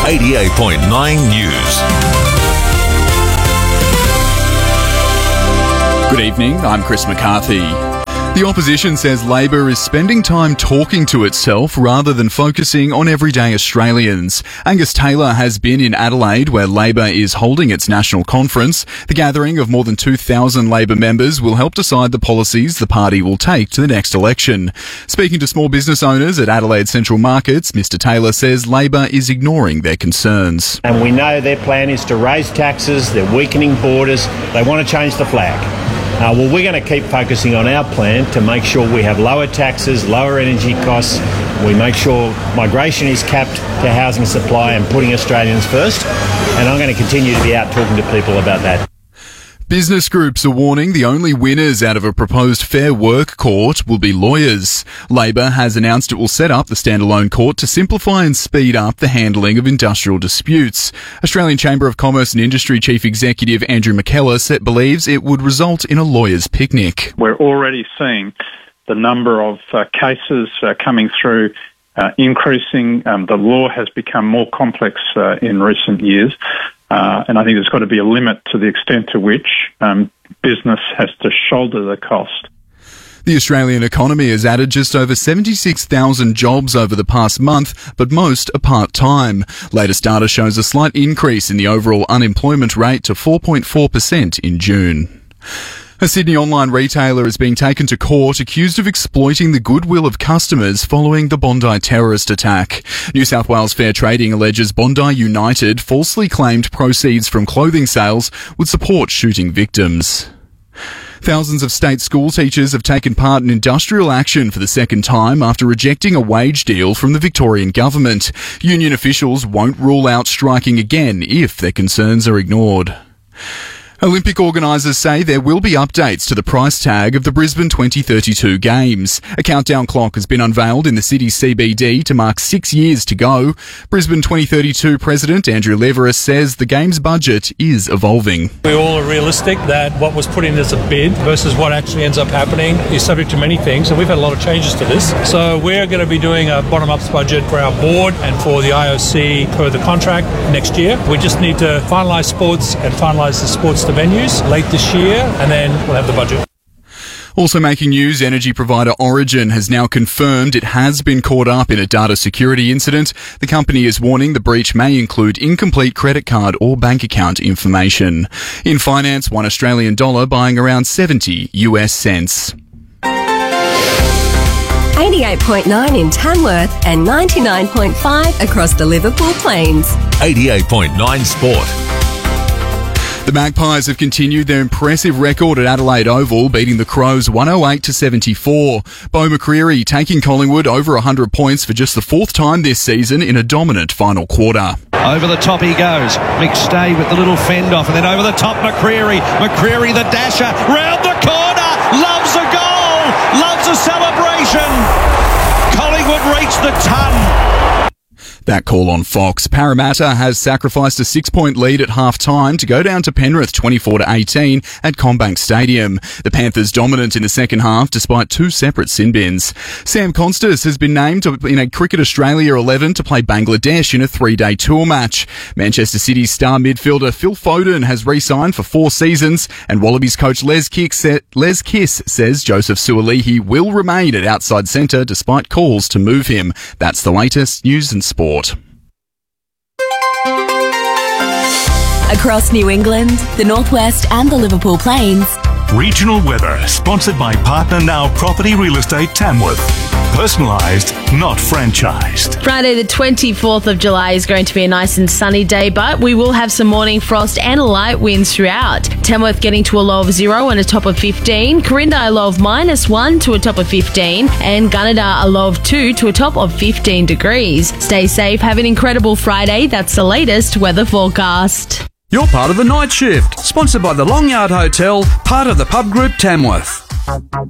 88.9 News. Good evening, I'm Chris McCarthy. The opposition says Labor is spending time talking to itself rather than focusing on everyday Australians. Angus Taylor has been in Adelaide, where Labor is holding its national conference. The gathering of more than 2,000 Labor members will help decide the policies the party will take to the next election. Speaking to small business owners at Adelaide Central Markets, Mr Taylor says Labor is ignoring their concerns. And we know their plan is to raise taxes, they're weakening borders, they want to change the flag. Well, we're going to keep focusing on our plan to make sure we have lower taxes, lower energy costs. We make sure migration is capped to housing supply and putting Australians first. And I'm going to continue to be out talking to people about that. Business groups are warning the only winners out of a proposed Fair Work court will be lawyers. Labor has announced it will set up the standalone court to simplify and speed up the handling of industrial disputes. Australian Chamber of Commerce and Industry Chief Executive Andrew McKellar believes it would result in a lawyer's picnic. We're already seeing the number of cases coming through increasing. The law has become more complex in recent years. And I think there's got to be a limit to the extent to which business has to shoulder the cost. The Australian economy has added just over 76,000 jobs over the past month, but most are part-time. Latest data shows a slight increase in the overall unemployment rate to 4.4% in June. A Sydney online retailer is being taken to court accused of exploiting the goodwill of customers following the Bondi terrorist attack. New South Wales Fair Trading alleges Bondi United falsely claimed proceeds from clothing sales would support shooting victims. Thousands of state school teachers have taken part in industrial action for the second time after rejecting a wage deal from the Victorian government. Union officials won't rule out striking again if their concerns are ignored. Olympic organisers say there will be updates to the price tag of the Brisbane 2032 Games. A countdown clock has been unveiled in the city's CBD to mark 6 years to go. Brisbane 2032 President Andrew Leveris says the Games budget is evolving. We all are realistic that what was put in as a bid versus what actually ends up happening is subject to many things, and we've had a lot of changes to this. So we're going to be doing a bottom-up budget for our board and for the IOC per the contract next year. We just need to finalise sports and finalise the sports venues late this year, and then we'll have the budget. Also making news, energy provider Origin has now confirmed it has been caught up in a data security incident. The company is warning the breach may include incomplete credit card or bank account information. In finance, $1 Australian buying around 70 US cents. 88.9 in Tamworth and 99.5 across the Liverpool Plains. 88.9 Sport. The Magpies have continued their impressive record at Adelaide Oval, beating the Crows 108-74. Beau McCreery taking Collingwood over 100 points for just the fourth time this season in a dominant final quarter. Over the top he goes. McStay with the little fend off, and then over the top McCreery. McCreery the dasher, round the corner, loves a goal, loves a celebration. Collingwood reach the ton. That call on Fox. Parramatta has sacrificed a 6-point lead at half-time to go down to Penrith 24-18 at CommBank Stadium. The Panthers dominant in the second half despite two separate sin bins. Sam Constas has been named in a Cricket Australia 11 to play Bangladesh in a 3-day tour match. Manchester City's star midfielder Phil Foden has re-signed for 4 seasons, and Wallabies coach Les Kiss says Joseph Suolihi will remain at outside centre despite calls to move him. That's the latest news and sport. Across New England, the Northwest and the Liverpool Plains. Regional weather, sponsored by Partner Now Property Real Estate Tamworth. Personalised, not franchised. Friday the 24th of July is going to be a nice and sunny day, but we will have some morning frost and light winds throughout. Tamworth getting to a low of 0 and a top of 15. Corinda a low of -1 to a top of 15. And Gunnedah a low of 2 to a top of 15 degrees. Stay safe, have an incredible Friday. That's the latest weather forecast. You're part of the Night Shift, sponsored by the Long Yard Hotel, part of the Pub Group Tamworth.